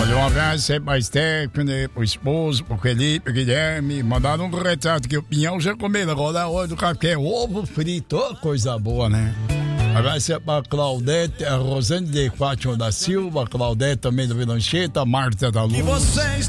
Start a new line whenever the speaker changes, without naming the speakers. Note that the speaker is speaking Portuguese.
Olha, um abraço aí pra Stephanie, pro esposo, pro Felipe, Guilherme. Mandaram um retrato que o Pinhão já comeu. Agora é hora do café, ovo frito, coisa boa, né? Abraço é pra Claudete, a Rosane de Fátima da Silva, a Claudete também do Vilancheta, a Marta da Luz.